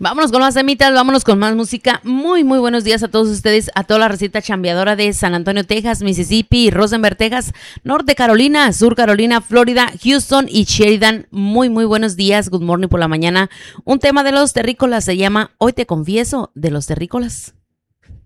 Vámonos con más temitas, vámonos con más música. Muy, muy buenos días a todos ustedes, a toda la receta chambeadora de San Antonio, Texas, Mississippi, Rosenberg, Texas, Norte Carolina, Sur Carolina, Florida, Houston y Sheridan. Muy, muy buenos días, good morning por la mañana. Un tema de los terrícolas se llama Hoy te confieso de los terrícolas.